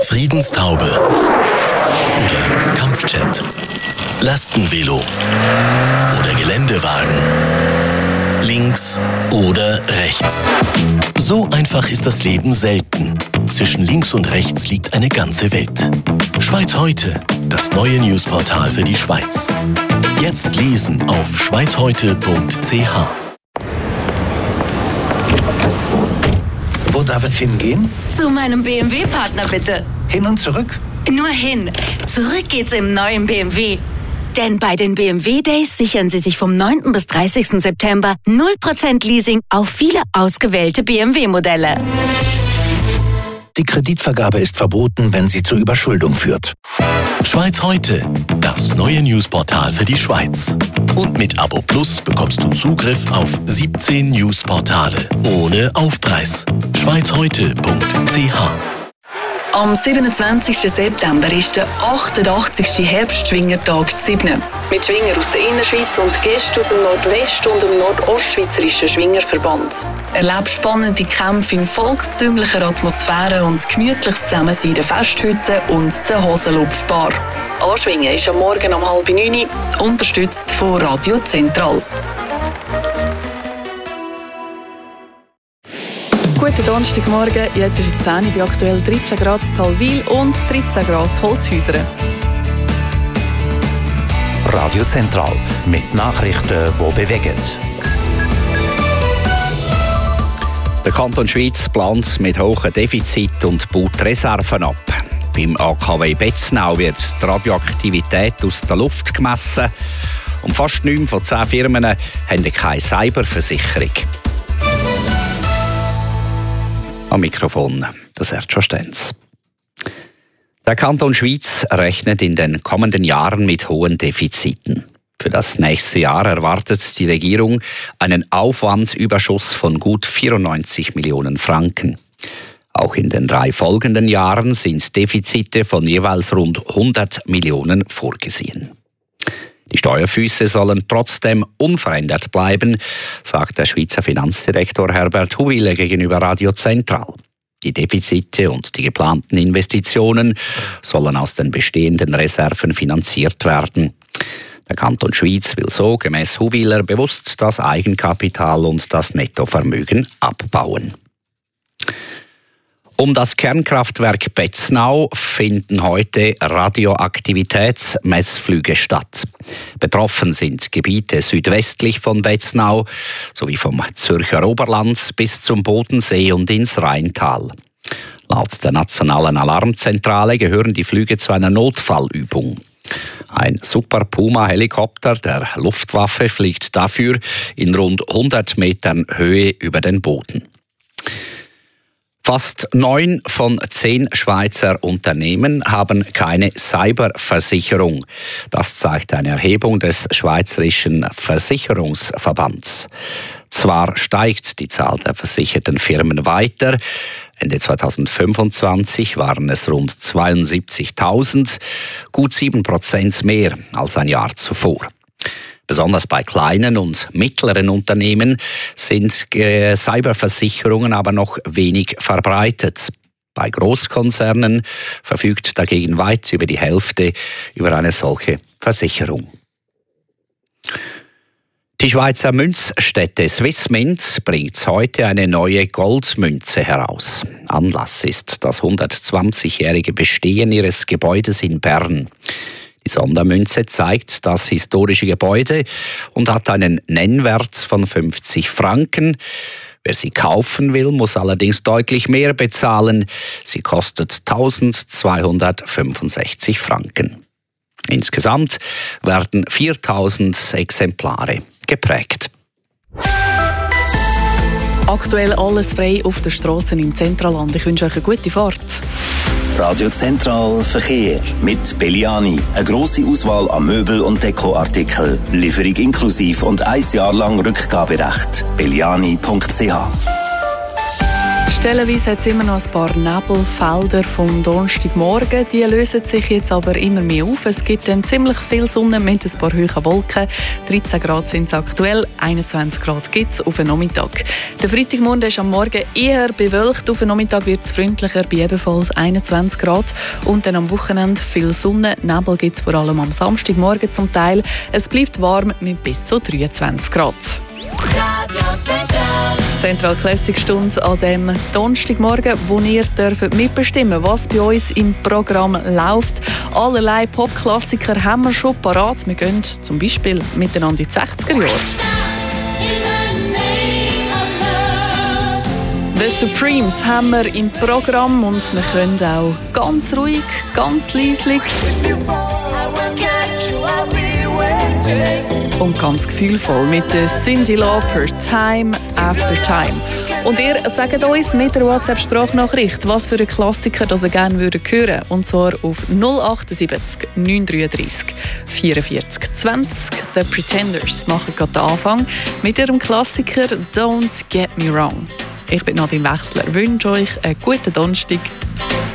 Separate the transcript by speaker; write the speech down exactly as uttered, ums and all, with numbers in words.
Speaker 1: Friedenstaube oder Kampfjet, Lastenvelo oder Geländewagen, links oder rechts. So einfach ist das Leben selten. Zwischen links und rechts liegt eine ganze Welt. Schweiz heute, das neue Newsportal für die Schweiz. Jetzt lesen auf schweiz heute punkt c h.
Speaker 2: Wo darf es hingehen?
Speaker 3: Zu meinem B M W-Partner bitte.
Speaker 2: Hin und zurück?
Speaker 3: Nur hin. Zurück geht's im neuen B M W. Denn bei den B M W Days sichern Sie sich vom neunten bis dreißigsten September null Prozent Leasing auf viele ausgewählte B M W-Modelle.
Speaker 2: Die Kreditvergabe ist verboten, wenn sie zur Überschuldung führt.
Speaker 1: Schweiz heute, das neue Newsportal für die Schweiz. Und mit Abo Plus bekommst du Zugriff auf siebzehn Newsportale ohne Aufpreis. schweiz heute punkt c h.
Speaker 4: Am siebenundzwanzigsten September ist der achtundachtzigste Herbstschwingertag zu Sibnen. Mit Schwinger aus der Innerschweiz und Gästen aus dem Nordwest- und dem Nordostschweizerischen Schwingerverband. Erlebe spannende Kämpfe in volkstümlicher Atmosphäre und gemütliches Zusammensein der Festhütte und der Hosenlupfbar. Anschwingen ist am Morgen um halb neun, unterstützt von Radio Zentral.
Speaker 5: Guten Donnerstagmorgen, jetzt ist es zehn Uhr, bei aktuell dreizehn Grad in Talwil und dreizehn Grad in Holzhäusern.
Speaker 6: Radio Zentral mit Nachrichten, die bewegen. Der Kanton Schweiz plant mit hohen Defiziten und baut Reserven ab. Beim A K W Betznau wird die Radioaktivität aus der Luft gemessen und fast neun von zehn Firmen haben keine Cyberversicherung. Am Mikrofon das Sergio Stenz. Der Kanton Schweiz rechnet in den kommenden Jahren mit hohen Defiziten. Für das nächste Jahr erwartet die Regierung einen Aufwandsüberschuss von gut vierundneunzig Millionen Franken. Auch in den drei folgenden Jahren sind Defizite von jeweils rund hundert Millionen vorgesehen. Die Steuerfüße sollen trotzdem unverändert bleiben, sagt der Schweizer Finanzdirektor Herbert Huwile gegenüber Radio Zentral. Die Defizite und die geplanten Investitionen sollen aus den bestehenden Reserven finanziert werden. Der Kanton Schweiz will so gemäss Huwiler bewusst das Eigenkapital und das Nettovermögen abbauen. Um das Kernkraftwerk Betznau finden heute Radioaktivitätsmessflüge statt. Betroffen sind Gebiete südwestlich von Betznau sowie vom Zürcher Oberland bis zum Bodensee und ins Rheintal. Laut der Nationalen Alarmzentrale gehören die Flüge zu einer Notfallübung. Ein Super Puma-Helikopter der Luftwaffe fliegt dafür in rund hundert Metern Höhe über den Boden. Fast neun von zehn Schweizer Unternehmen haben keine Cyberversicherung. Das zeigt eine Erhebung des Schweizerischen Versicherungsverbands. Zwar steigt die Zahl der versicherten Firmen weiter. Ende zweitausendfünfundzwanzig waren es rund zweiundsiebzigtausend, gut sieben Prozent mehr als ein Jahr zuvor. Besonders bei kleinen und mittleren Unternehmen sind Cyberversicherungen aber noch wenig verbreitet. Bei Großkonzernen verfügt dagegen weit über die Hälfte über eine solche Versicherung. Die Schweizer Münzstätte Swissmint bringt heute eine neue Goldmünze heraus. Anlass ist das hundertzwanzigjährige Bestehen ihres Gebäudes in Bern. Die Sondermünze zeigt das historische Gebäude und hat einen Nennwert von fünfzig Franken. Wer sie kaufen will, muss allerdings deutlich mehr bezahlen. Sie kostet eintausendzweihundertfünfundsechzig Franken. Insgesamt werden viertausend Exemplare geprägt.
Speaker 5: Aktuell alles frei auf den Strassen im Zentralland. Ich wünsche euch eine gute Fahrt.
Speaker 7: Radio Zentral Verkehr mit Belliani. Eine grosse Auswahl an Möbel- und Dekoartikeln. Lieferung inklusiv und ein Jahr lang Rückgaberecht. belliani punkt c h.
Speaker 5: Stellenweise hat es immer noch ein paar Nebelfelder vom Donnerstagmorgen. Die lösen sich jetzt aber immer mehr auf. Es gibt dann ziemlich viel Sonne mit ein paar hohen Wolken. dreizehn Grad sind es aktuell, einundzwanzig Grad gibt es auf den Nachmittag. Der Freitagmorgen ist am Morgen eher bewölkt. Auf den Nachmittag wird es freundlicher bei ebenfalls einundzwanzig Grad. Und dann am Wochenende viel Sonne. Nebel gibt es vor allem am Samstagmorgen zum Teil. Es bleibt warm mit bis zu dreiundzwanzig Grad. Zentral Classic Stunde an dem Donnerstagmorgen, wo ihr dürft mitbestimmen, was bei uns im Programm läuft. Allerlei Popklassiker haben wir schon parat. Wir gehen zum Beispiel miteinander in die sechziger Jahre. The Supremes haben wir im Programm und wir können auch ganz ruhig, ganz leislich und ganz gefühlvoll mit der Cyndi Lauper «Time After Time». Und ihr sagt uns mit der WhatsApp-Sprachnachricht, was für einen Klassiker das ihr gerne hören würdet. Und zwar auf null achtundsiebzig neun dreiunddreißig vierundvierzig zwanzig. The Pretenders machen gerade den Anfang mit ihrem Klassiker «Don't Get Me Wrong». Ich bin Nadine Wechsler, wünsche euch einen guten Donnerstag.